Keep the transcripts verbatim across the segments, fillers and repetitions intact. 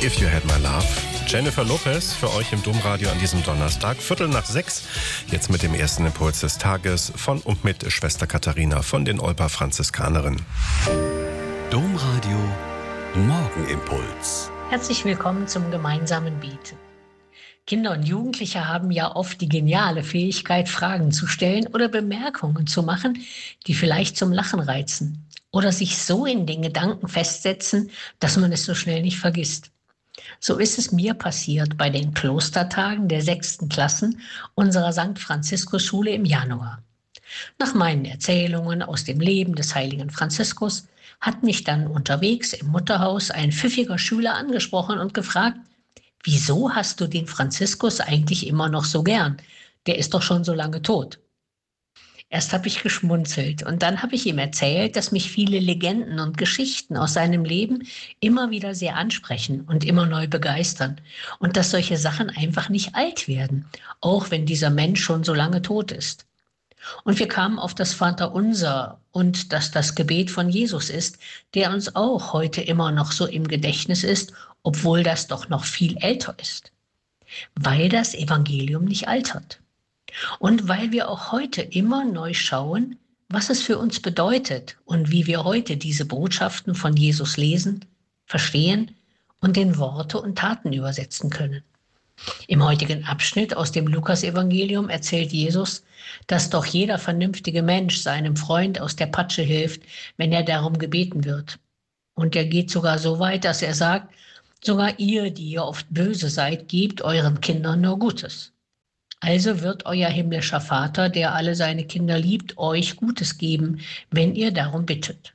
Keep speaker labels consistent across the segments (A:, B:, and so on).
A: If You Had My Love. Jennifer Lopez für euch im Domradio an diesem Donnerstag, Viertel nach sechs. Jetzt mit dem ersten Impuls des Tages von und mit Schwester Katharina von den Olper Franziskanerinnen.
B: Domradio Morgenimpuls.
C: Herzlich willkommen zum gemeinsamen Beten. Kinder und Jugendliche haben ja oft die geniale Fähigkeit, Fragen zu stellen oder Bemerkungen zu machen, die vielleicht zum Lachen reizen oder sich so in den Gedanken festsetzen, dass man es so schnell nicht vergisst. So ist es mir passiert bei den Klostertagen der sechsten Klassen unserer Sankt Franziskus Schule im Januar. Nach meinen Erzählungen aus dem Leben des heiligen Franziskus hat mich dann unterwegs im Mutterhaus ein pfiffiger Schüler angesprochen und gefragt: Wieso hast du den Franziskus eigentlich immer noch so gern? Der ist doch schon so lange tot. Erst habe ich geschmunzelt und dann habe ich ihm erzählt, dass mich viele Legenden und Geschichten aus seinem Leben immer wieder sehr ansprechen und immer neu begeistern und dass solche Sachen einfach nicht alt werden, auch wenn dieser Mensch schon so lange tot ist. Und wir kamen auf das Vaterunser und dass das Gebet von Jesus ist, der uns auch heute immer noch so im Gedächtnis ist, obwohl das doch noch viel älter ist, weil das Evangelium nicht altert. Und weil wir auch heute immer neu schauen, was es für uns bedeutet und wie wir heute diese Botschaften von Jesus lesen, verstehen und in Worte und Taten übersetzen können. Im heutigen Abschnitt aus dem Lukas-Evangelium erzählt Jesus, dass doch jeder vernünftige Mensch seinem Freund aus der Patsche hilft, wenn er darum gebeten wird. Und er geht sogar so weit, dass er sagt: Sogar ihr, die ihr oft böse seid, gebt euren Kindern nur Gutes. Also wird euer himmlischer Vater, der alle seine Kinder liebt, euch Gutes geben, wenn ihr darum bittet.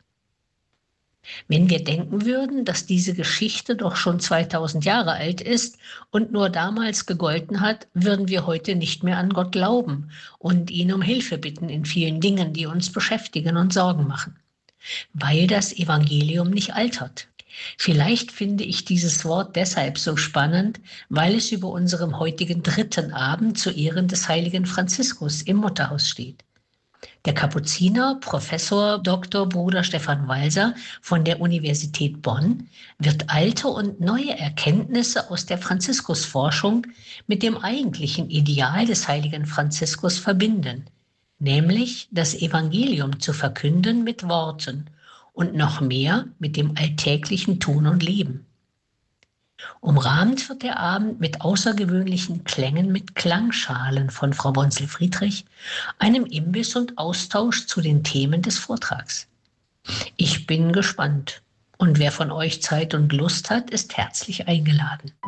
C: Wenn wir denken würden, dass diese Geschichte doch schon zweitausend Jahre alt ist und nur damals gegolten hat, würden wir heute nicht mehr an Gott glauben und ihn um Hilfe bitten in vielen Dingen, die uns beschäftigen und Sorgen machen, weil das Evangelium nicht altert. Vielleicht finde ich dieses Wort deshalb so spannend, weil es über unserem heutigen dritten Abend zu Ehren des heiligen Franziskus im Mutterhaus steht. Der Kapuziner, Professor Doktor Bruder Stefan Walser von der Universität Bonn wird alte und neue Erkenntnisse aus der Franziskusforschung mit dem eigentlichen Ideal des heiligen Franziskus verbinden, nämlich das Evangelium zu verkünden mit Worten und noch mehr mit dem alltäglichen Tun und Leben. Umrahmt wird der Abend mit außergewöhnlichen Klängen mit Klangschalen von Frau Bonzel-Friedrich, einem Imbiss und Austausch zu den Themen des Vortrags. Ich bin gespannt und wer von euch Zeit und Lust hat, ist herzlich eingeladen.